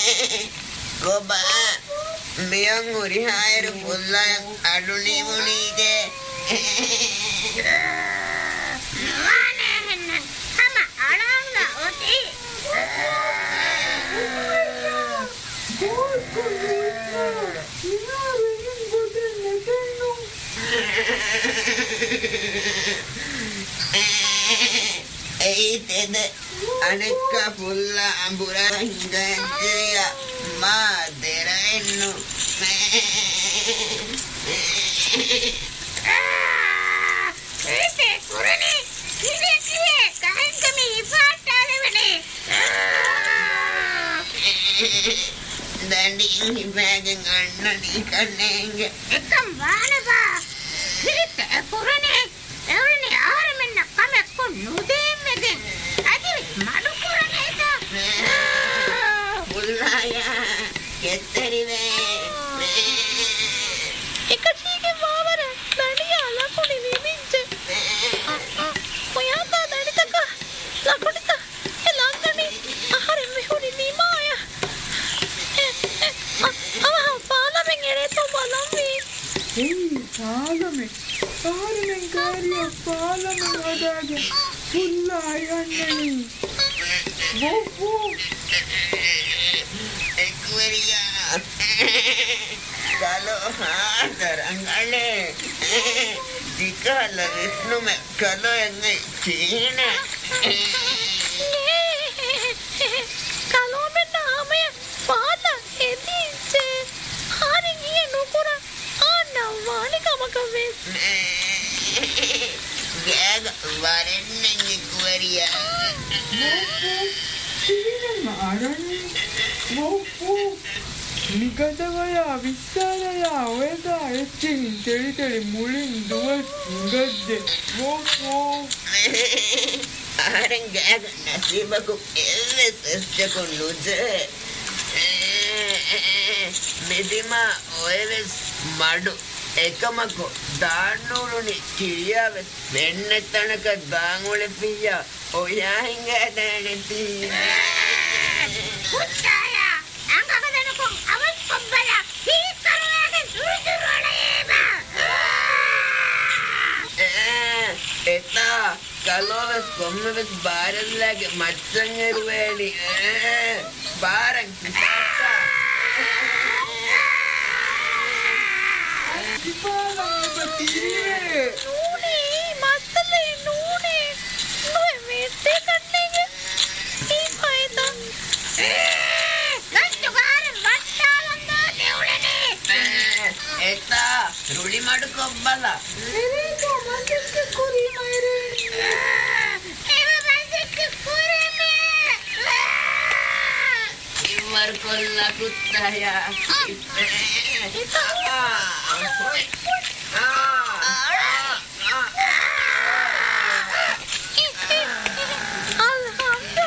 Goba, biyang urihair fulla yang aduli munige. Mana hennan? Ama alanga oti. Eitede anekka fulla ambura hingajiya madera ennu Ete kurani kide kahen kami ifattale vene dandi ibagen annani kannenge ekam vana ba kite kurani evni armenna kamek ko nudemmege adi madu kurani eta fullaya ketterive ekasige vavara daniya lakuni viminche moyata danitaka lakunita elangani ahare mehuni nimaya පාලමෙන් එරේතෝ බලම්වී පාලමෙන් කාරියක් පාලමෙන් හදාගෙන පුල්ලා යන්නනේ බොබ්බෝ එක්වරියා කලෝ හාතරංගලේ දිකල විෂ්ණුම කලෝ එන්නේ චීන කලෝමෙ නාමය පාල එදීච්චේ හරි ගිය නුකුර ආනවානිකමක වෙස් ගෑග වරෙන්නේ එක්වරියා බොබ්බෝ නිගදවයා විස්සාලයා ඔයදා එච්චින් තෙලිතෙලි මුලින් දුවත් ගද්දේ බොබ්බෝ ආරෙන් ගෑග නසීබකු එල්ලෙස් එස්ජකු නුජ මෙදිමා ඔයවෙස් මඩු එකමකෝ දාන්නූරුනි කිරියාවෙස් වෙන්න තනක දාංගොල පියා ඔයා හිංගෑදෑනෙති පුච්චාය අංගකදනකො අවස් කොබ්බල හීකරවාගෙන් දුරුදුරුවලේම එතා කලෝවෙස් කොම්මවෙස් බාරල්ලාගේ මච්චංගරුවේනි බාරං කිසාතා නූනේ මත්තලේ නූනේ නොය මෙත්තේ කන්නේගේ ඊපයිත ගච්චුකාරෙන් වට්ටාලන්දා දෙවුලනේ එතා රුඩි මඩු කොබ්බලා එරේකෝ මන්දෙක්ක කුරි මයිරේ එව මන්දෙක්ක කුරේමේ ඉවර් කොල්ලා කුත්තයා ඉතා